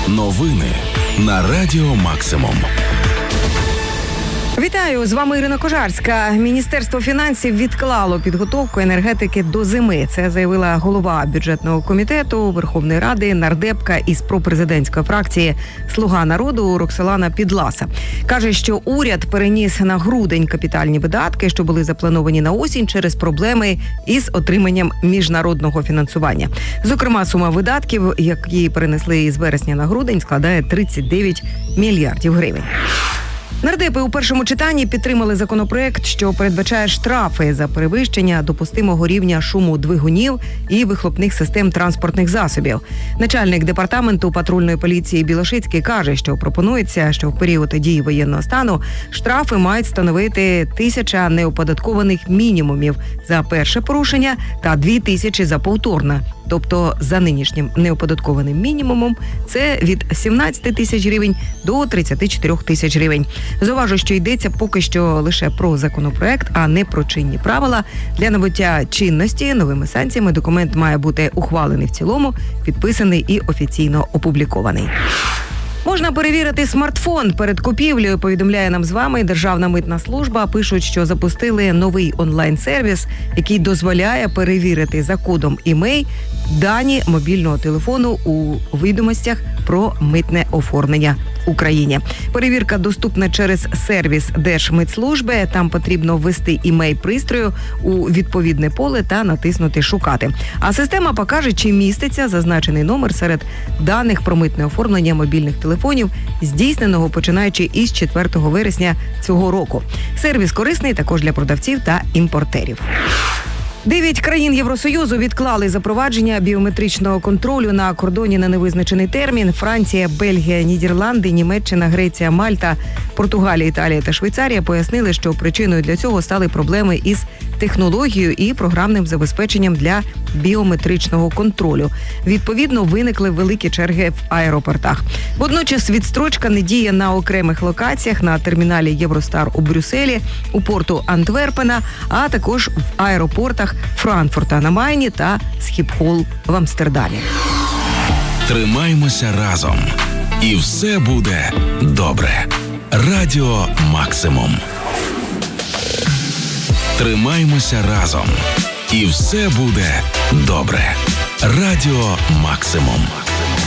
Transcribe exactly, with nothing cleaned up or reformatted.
Новини на Радіо Максимум. Вітаю, з вами Ірина Кожарська. Міністерство фінансів відклало підготовку енергетики до зими. Це заявила голова бюджетного комітету Верховної Ради, нардепка із пропрезидентської фракції «Слуга народу» Роксолана Підласа. Каже, що уряд переніс на грудень капітальні видатки, що були заплановані на осінь через проблеми із отриманням міжнародного фінансування. Зокрема, сума видатків, які перенесли із вересня на грудень, складає тридцять дев'ять мільярдів гривень. Нардепи у першому читанні підтримали законопроект, що передбачає штрафи за перевищення допустимого рівня шуму двигунів і вихлопних систем транспортних засобів. Начальник департаменту патрульної поліції Білошицький каже, що пропонується, що в період дії воєнного стану штрафи мають становити тисяча неоподаткованих мінімумів за перше порушення та дві тисячі за повторне. Тобто за нинішнім неоподаткованим мінімумом це від сімнадцяти тисяч гривень до тридцяти чотирьох тисяч гривень. Зауважу, що йдеться поки що лише про законопроект, а не про чинні правила. Для набуття чинності новими санкціями документ має бути ухвалений в цілому, підписаний і офіційно опублікований. Можна перевірити смартфон перед купівлею, повідомляє нам з вами Державна митна служба. Пишуть, що запустили новий онлайн-сервіс, який дозволяє перевірити за кодом імей дані мобільного телефону у відомостях про митне оформлення в Україні. Перевірка доступна через сервіс Держмитслужби. Там потрібно ввести імей пристрою у відповідне поле та натиснути «Шукати». А система покаже, чи міститься зазначений номер серед даних про митне оформлення мобільних телефонів, здійсненого починаючи із четвертого вересня цього року. Сервіс корисний також для продавців та імпортерів. Дев'ять країн Євросоюзу відклали запровадження біометричного контролю на кордоні на невизначений термін. Франція, Бельгія, Нідерланди, Німеччина, Греція, Мальта, Португалія, Італія та Швейцарія пояснили, що причиною для цього стали проблеми із технологією і програмним забезпеченням для біометричного контролю. Відповідно, виникли великі черги в аеропортах. Водночас відстрочка не діє на окремих локаціях, на терміналі Євростар у Брюсселі, у порту Антверпена, а також в аеропортах Франкфурта на Майні та Схіпхол в Амстердамі. Тримаймося разом. І все буде добре. Радіо Максимум. Тримаймося разом. І все буде добре. Радіо Максимум.